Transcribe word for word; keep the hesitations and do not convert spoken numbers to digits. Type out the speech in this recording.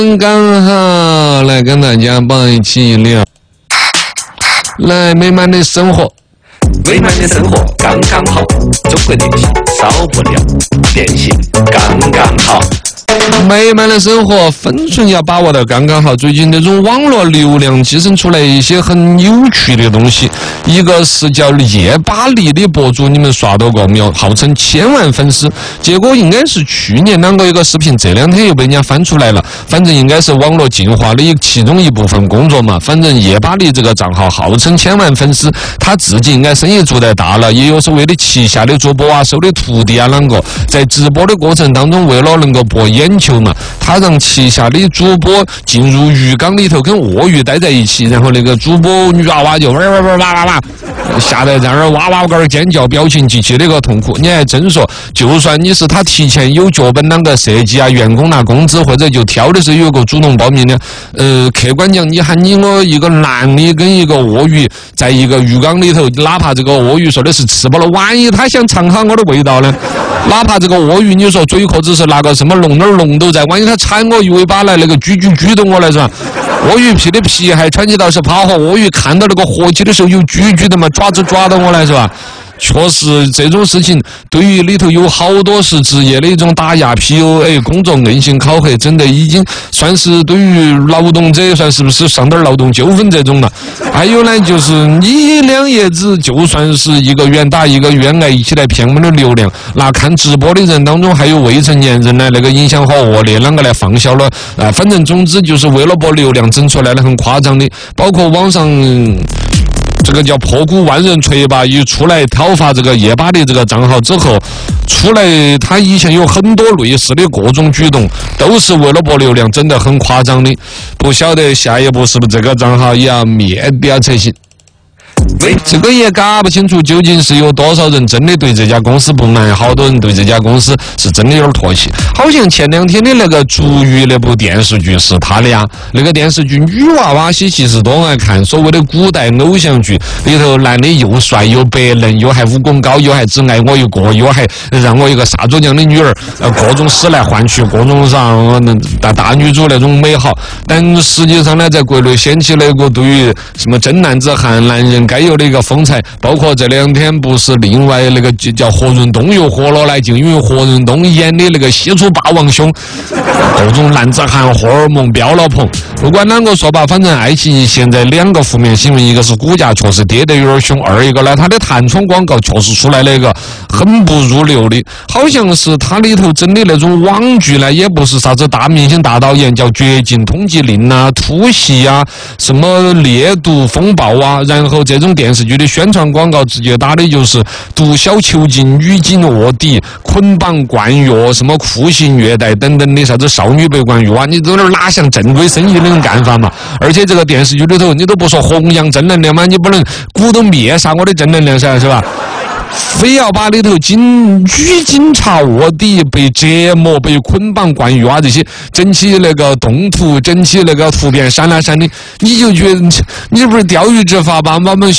刚好来跟大家帮一起聊，来美满的生活， 美满的生活刚刚好，中国电信少不了，电信刚刚好。 美满的生活分寸要把握得刚刚好。最近这种网络流量寄生出来一些很有趣的东西，一个是叫叶巴黎的博主，你们刷到过没有？号称千万粉丝，结果应该是去年啷个一个视频，这两天又被人家翻出来了。反正应该是网络进化的其中一部分工作嘛。反正叶巴黎这个账号号称千万粉丝，他自己应该生意做得大了，也有所谓的旗下的主播啊、收的徒弟啊啷个，在直播的过程当中，为了能够博眼球嘛，他让旗下的主播进入浴缸里头跟鳄鱼待在一起，然后那个主播女娃娃就哇哇哇哇哇哇，吓得在那儿哇哇个尖叫，表情极其那个痛苦。你还真说，就算你是他提前有脚本啷个设计啊，员工拿工资或者就挑的时候有个主动报名的，呃，客观讲，你喊你我一个男的跟一个鳄鱼在一个浴缸里头，哪怕这个鳄鱼说的是吃饱了，万一他想尝下我的味道呢？哪怕这个鳄鱼你说嘴壳子是拿个什么龙儿龙都在，万一他铲我一尾巴来，那个狙狙狙动我来是吧？鳄鱼皮的皮还穿起到是趴活，鳄鱼看到那个活体的时候有狙狙的嘛，爪子抓到我来是吧？确实这种事情对于里头有好多是职业的一种打压 P U A 工作硬性考核，真的已经算是对于劳动者算是不是上点劳动纠纷这种了。还有呢，就是你两爷子就算是一个愿打一个愿挨，一起来骗我们的流量，那看直播的人当中还有未成年人呢，那个影响好恶劣，啷个来放小了啊？反正总之就是为了博流量整出来的很夸张的，包括网上。嗯这个叫破鼓万人锤吧，一出来挑发这个叶巴黎这个账号之后，出来他以前有很多类似的各种举动，都是为了博流量，真的很夸张的。不晓得下一步是不是这个账号也要灭掉才行？这个也搞不清楚，究竟是有多少人真的对这家公司不满，好多人对这家公司是真的有点唾弃。好像前两天的那个足浴那部电视剧是他的呀，那个电视剧女娃娃些其实都爱看，所谓的古代偶像剧里头，男的又帅又白嫩，又还武功高，又还只爱我一个，又还让我一个杀猪娘的女儿，呃，各种使来换去，各种啥大大女主那种美好。但实际上呢，在国内掀起了一个对于什么真男子汉、男人该有的一个风采，包括这两天不是另外那个叫何润东又火了来，就因为何润东演的那个西楚霸王兄，各种男子汉荷尔蒙飙了棚。不管啷个说吧，反正爱奇艺现在两个负面新闻，一个是股价确实跌得有点凶，二一个呢，它的弹窗广告确实出来了一个很不入流的，好像是它里头整的那种网剧呢，也不是啥子大明星大导演，叫绝境通缉令啊、突袭啊、什么烈毒风暴啊，然后这种电视剧的宣传广告直接打的就是毒枭囚禁、女警卧底、捆绑灌药、什么酷刑虐待等等的啥子少女被灌浴啊，你都哪像正规生意的那种干法嘛？而且这个电视剧里头，你都不说弘扬正能量嘛，你不能鼓动灭杀我的正能量噻，是吧？非要把里头警女警察卧底、被折磨、被捆绑灌浴啊这些整起那个动图、整起那个图片闪来闪的，你就觉得你不是钓鱼执法吧？把我们